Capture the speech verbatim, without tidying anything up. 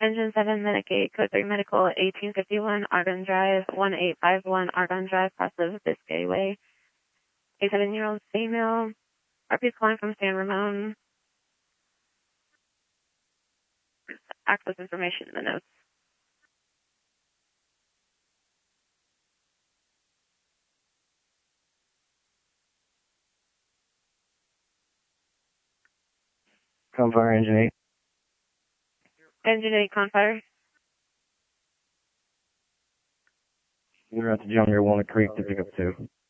Engine seven, Medicaid, Code three Medical, eighteen fifty-one Argonne Drive, one eight five one Argonne Drive, Paso Biscay Way. A seven-year-old female. R P is calling from San Ramon. Access information in the notes. Confire Engine eight. Engine eight, Confire. You're at the Jungle Walnut Creek to pick up two.